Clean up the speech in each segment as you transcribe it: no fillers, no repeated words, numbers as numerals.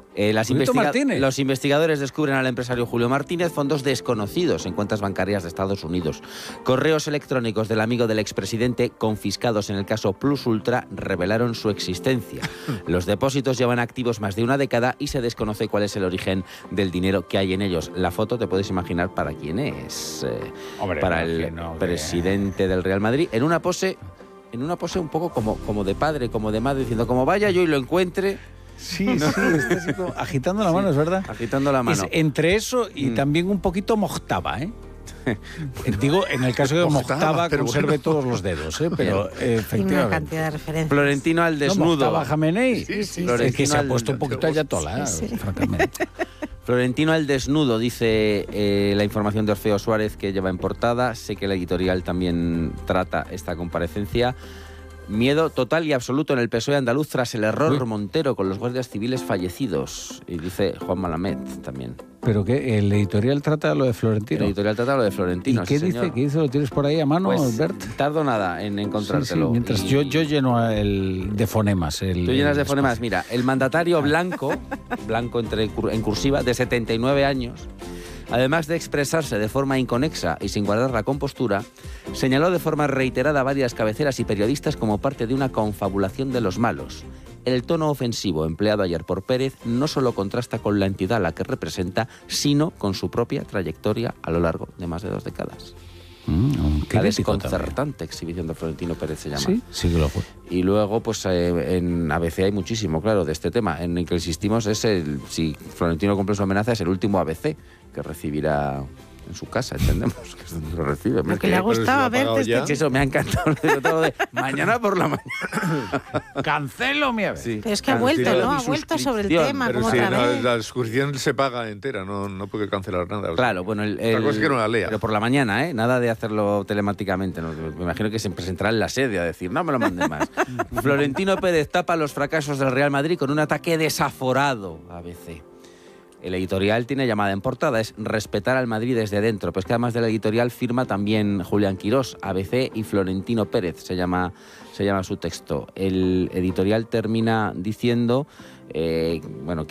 Los investigadores descubren al empresario Julio Martínez fondos desconocidos en cuentas bancarias de Estados Unidos. Correos electrónicos del amigo del expresidente, confiscados en el caso Plus Ultra, revelaron su existencia. Los depósitos llevan activos más de una década y se desconoce cuál es el origen del dinero que hay en ellos. La foto te puedes imaginar para quién es. Para el presidente del Real Madrid, en una pose un poco como de padre, como de madre, diciendo como vaya yo y lo encuentre. Sí, está así como agitando la mano, es verdad. Agitando la mano. Es entre eso y también un poquito Mojtaba, ¿eh? Digo, en el caso de Mojtaba conserve todos los dedos, pero efectivamente. Una cantidad de referencias. Florentino al desnudo. Mojtaba Jamenei, sí. El que se ha puesto un poquito ayatolá, francamente. Florentino al desnudo, dice la información de Orfeo Suárez que lleva en portada. Sé que la editorial también trata esta comparecencia. Miedo total y absoluto en el PSOE andaluz tras el error Montero con los guardias civiles fallecidos. Y dice Juan Malamed también. ¿Pero qué? ¿El editorial trata lo de Florentino? El editorial trata lo de Florentino, ¿Y qué dice? señor. ¿Qué dice? ¿Lo tienes por ahí a mano, pues, Bert? Tardo nada en encontrártelo. Sí, mientras yo lleno el de fonemas. Tú llenas de fonemas. Mira, el mandatario blanco en cursiva, de 79 años, además de expresarse de forma inconexa y sin guardar la compostura, señaló de forma reiterada a varias cabeceras y periodistas como parte de una confabulación de los malos. El tono ofensivo empleado ayer por Pérez no solo contrasta con la entidad a la que representa, sino con su propia trayectoria a lo largo de más de 2 décadas. La desconcertante exhibición de Florentino Pérez se llama. Sí que lo fue. Y luego, pues en ABC hay muchísimo, claro, de este tema. En el que insistimos si Florentino cumple su amenaza, es el último ABC que recibirá en su casa, entendemos, que es donde lo recibe. Lo que le ha gustado a ver desde... Eso me ha encantado. Mañana por la mañana. Cancelo mi ave. Sí. Pero es que ha vuelto, ¿no? Ha vuelto sobre el tema. Pero como sí, otra vez. La suscripción se paga entera, no puede cancelar nada. Claro, bueno, la cosa es que no la lea. Pero por la mañana, nada de hacerlo telemáticamente. ¿No? Me imagino que se presentará en la sede a decir, no me lo manden más. Florentino Pérez tapa los fracasos del Real Madrid con un ataque desaforado a ABC. El editorial tiene llamada en portada, es respetar al Madrid desde dentro. Pues que además del editorial firma también Julián Quirós, ABC y Florentino Pérez, se llama su texto. El editorial termina diciendo que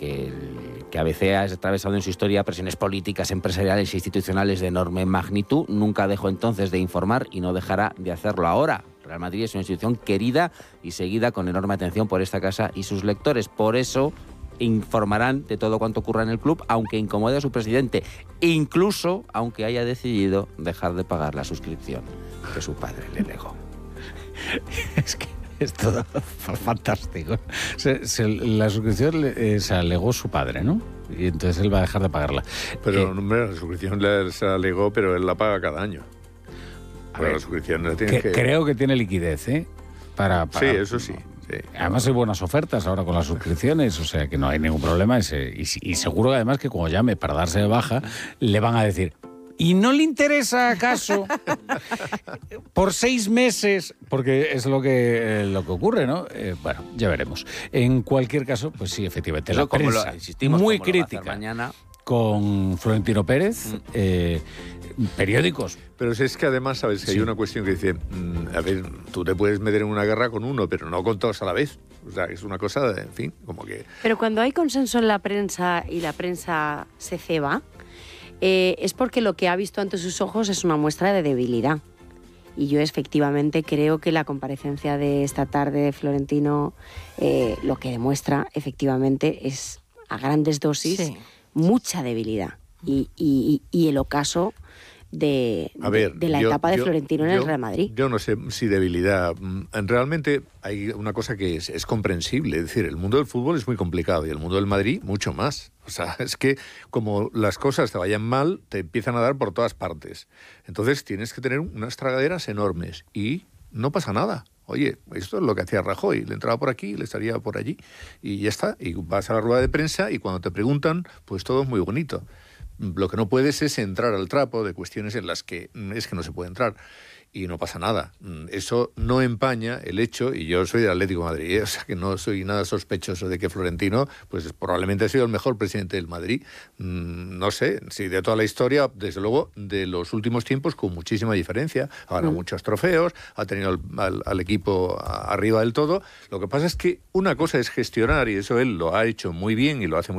ABC ha atravesado en su historia presiones políticas, empresariales e institucionales de enorme magnitud. Nunca dejó entonces de informar y no dejará de hacerlo ahora. Real Madrid es una institución querida y seguida con enorme atención por esta casa y sus lectores. Por eso informarán de todo cuanto ocurra en el club, aunque incomode a su presidente, incluso aunque haya decidido dejar de pagar la suscripción que su padre le legó. Es que es todo fantástico. La suscripción se alegó su padre, ¿no? Y entonces él va a dejar de pagarla. Pero, hombre, la suscripción se alegó, pero él la paga cada año. La suscripción la tiene que... Creo que tiene liquidez, ¿eh? Sí, eso sí. Además hay buenas ofertas ahora con las suscripciones, o sea que no hay ningún problema. Y seguro que además que cuando llame para darse de baja, le van a decir, ¿y no le interesa acaso por 6 meses? Porque es lo que ocurre, ¿no? Bueno, ya veremos. En cualquier caso, pues sí, efectivamente, la prensa muy crítica mañana con Florentino Pérez, periódicos. Pero es que además, sabes que hay una cuestión que dice, a ver, tú te puedes meter en una guerra con uno, pero no con todos a la vez. O sea, es una cosa, en fin, como que... Pero cuando hay consenso en la prensa y la prensa se ceba, es porque lo que ha visto ante sus ojos es una muestra de debilidad. Y yo efectivamente creo que la comparecencia de esta tarde de Florentino lo que demuestra efectivamente es a grandes dosis mucha debilidad. Y el ocaso de la etapa de Florentino en el Real Madrid. Yo no sé si debilidad. Realmente hay una cosa que es comprensible. Es decir, el mundo del fútbol es muy complicado y el mundo del Madrid mucho más. O sea, es que como las cosas te vayan mal, te empiezan a dar por todas partes. Entonces tienes que tener unas tragaderas enormes y no pasa nada. Oye, esto es lo que hacía Rajoy, le entraba por aquí, le salía por allí y ya está. Y vas a la rueda de prensa y cuando te preguntan, pues todo es muy bonito. Lo que no puedes es entrar al trapo de cuestiones en las que es que no se puede entrar y no pasa nada. Eso no empaña el hecho, y yo soy del Atlético de Madrid, o sea que no soy nada sospechoso de que Florentino pues probablemente ha sido el mejor presidente del Madrid. No sé, si de toda la historia, desde luego, de los últimos tiempos, con muchísima diferencia. Ha ganado muchos trofeos, ha tenido al equipo arriba del todo. Lo que pasa es que una cosa es gestionar, y eso él lo ha hecho muy bien y lo hace muy